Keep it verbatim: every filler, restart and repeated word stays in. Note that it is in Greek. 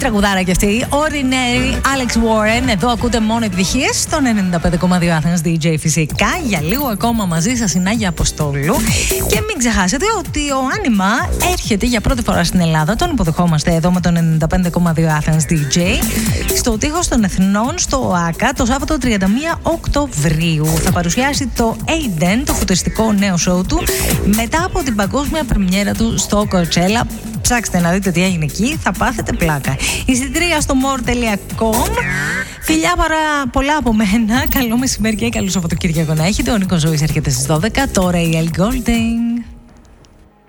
Τραγουδάρα και αυτή. Ordinary, Alex Warren. Εδώ ακούτε μόνο επιτυχίες στον ενενήντα πέντε κόμμα δύο Athens ντι τζέι φυσικά. Για λίγο ακόμα μαζί σας η Νάγια Αποστόλου. Και μην ξεχάσετε ότι ο Άνιμα έρχεται για πρώτη φορά στην Ελλάδα. Τον υποδεχόμαστε εδώ με τον ενενήντα πέντε κόμμα δύο Athens ντι τζέι στο Τείχος των Εθνών στο ΟΑΚΑ το Σάββατο τριάντα μία Οκτωβρίου. Θα παρουσιάσει το Aiden, το φουτουριστικό νέο σοου του, μετά από την παγκόσμια πρεμιέρα του στο Coachella. Ψάξτε να δείτε τι έγινε εκεί, θα πάθετε πλάκα. Εισιτήρια στο more τελεία com. Φιλιά παρά πολλά από μένα. Καλό μεσημέρι και καλό Σαββατοκύριακο να έχετε. Ο Νίκος Ζωής έρχεται στις δώδεκα. Τώρα η Ellie Goulding.